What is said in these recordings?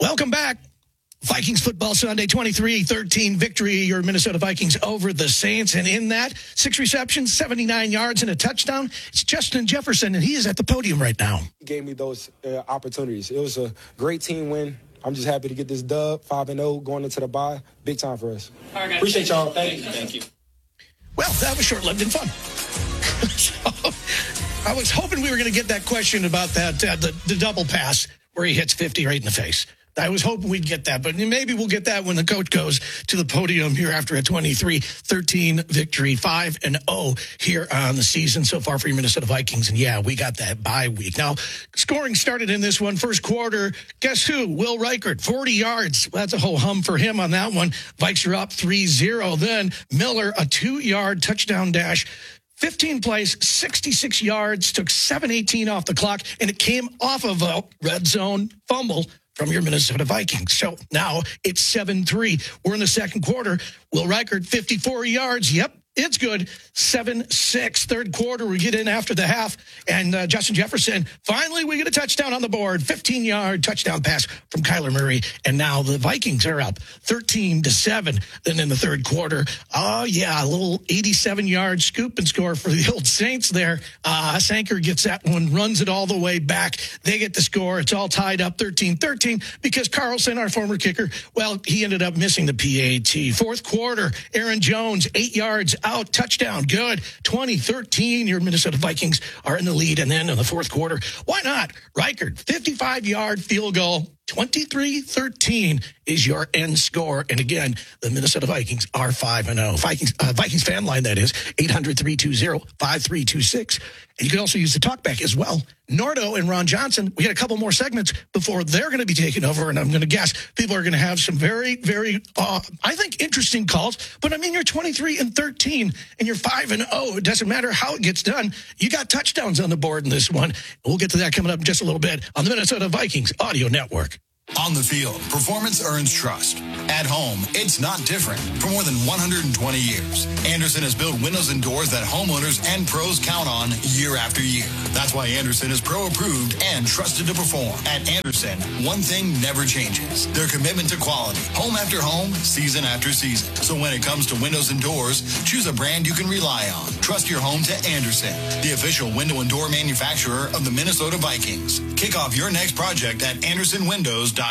Welcome back. Vikings football Sunday, 23-13 victory, your Minnesota Vikings over the Saints. And in that, 6 receptions, 79 yards, and a touchdown. It's Justin Jefferson, and he is at the podium right now. He gave me those opportunities. It was a great team win. I'm just happy to get this dub, 5-0, going into the bye. Big time for us. All right, appreciate y'all. Thank you. Well, that was short-lived and fun. So, I was hoping we were going to get that question about that the double pass where he hits 50 right in the face. I was hoping we'd get that, but maybe we'll get that when the coach goes to the podium here after a 23-13 victory, 5-0 here on the season so far for your Minnesota Vikings. And yeah, we got that bye week. Now, scoring started in this one. First quarter, guess who? Will Reichert, 40 yards. That's a whole hum for him on that one. Vikes are up 3-0. Then Miller, a 2-yard touchdown dash. 15 plays, 66 yards, took 7:18 off the clock, and it came off of a red zone fumble from your Minnesota Vikings. So now it's 7-3. We're in the second quarter. Will Reichert, 54 yards. Yep, it's good. 7-6. Third quarter, we get in after the half. And Justin Jefferson, finally we get a touchdown on the board. 15-yard touchdown pass from Kyler Murray. And now the Vikings are up 13-7. Then in the third quarter, a little 87-yard scoop and score for the old Saints there. Sanker gets that one, runs it all the way back. They get the score. It's all tied up 13-13 because Carlson, our former kicker, well, he ended up missing the PAT. Fourth quarter, Aaron Jones, 8 yards out, touchdown, good. 20-13, your Minnesota Vikings are in the lead. And then in the fourth quarter, why not? Reichert, 55-yard field goal. 23-13 is your end score. And again, the Minnesota Vikings are 5-0. Vikings fan line, that is, 800-320-5326. And you can also use the talkback as well. Nordo and Ron Johnson, we had a couple more segments before they're going to be taking over. And I'm going to guess people are going to have some very, very, I think, interesting calls. But I mean, you're 23-13 and you're 5-0. It doesn't matter how it gets done. You got touchdowns on the board in this one. We'll get to that coming up in just a little bit on the Minnesota Vikings Audio Network. On the field, performance earns trust. At home, it's not different. For more than 120 years, Andersen has built windows and doors that homeowners and pros count on year after year. That's why Andersen is pro-approved and trusted to perform. At Andersen, one thing never changes: their commitment to quality, home after home, season after season. So when it comes to windows and doors, choose a brand you can rely on. Trust your home to Andersen, the official window and door manufacturer of the Minnesota Vikings. Kick off your next project at AndersonWindows.com.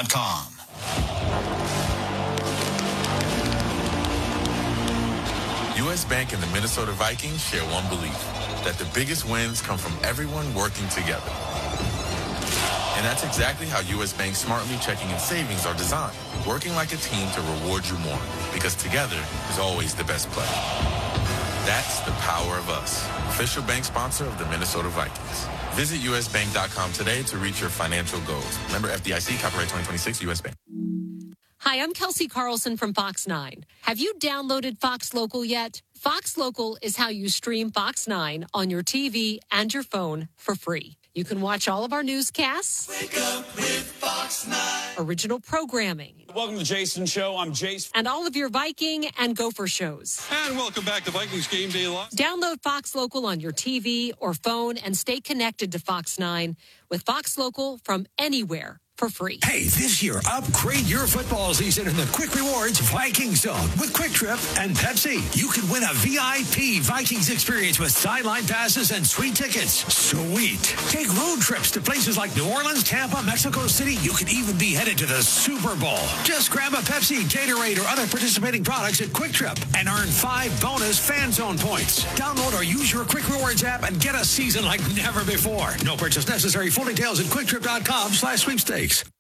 U.S. Bank and the Minnesota Vikings share one belief: that the biggest wins come from everyone working together. And that's exactly how U.S. Bank's Smartly checking and savings are designed, working like a team to reward you more, because together is always the best play. That's the power of us, official bank sponsor of the Minnesota Vikings. Visit usbank.com today to reach your financial goals. Member FDIC, copyright 2026, U.S. Bank. Hi, I'm Kelsey Carlson from Fox 9. Have you downloaded Fox Local yet? Fox Local is how you stream Fox 9 on your TV and your phone for free. You can watch all of our newscasts. Wake up with Fox 9. Original programming. Welcome to the Jason Show. I'm Jason. And all of your Viking and Gopher shows. And welcome back to Vikings Game Day Live. Download Fox Local on your TV or phone and stay connected to Fox 9 with Fox Local from anywhere for free. Hey, this year, upgrade your football season in the Quick Rewards Vikings Zone with Quick Trip and Pepsi. You can win a VIP Vikings experience with sideline passes and sweet tickets. Sweet. Take road trips to places like New Orleans, Tampa, Mexico City. You could even be headed to the Super Bowl. Just grab a Pepsi, Gatorade, or other participating products at Quick Trip and earn 5 bonus Fan Zone points. Download or use your Quick Rewards app and get a season like never before. No purchase necessary. Full details at quicktrip.com/sweepstakes.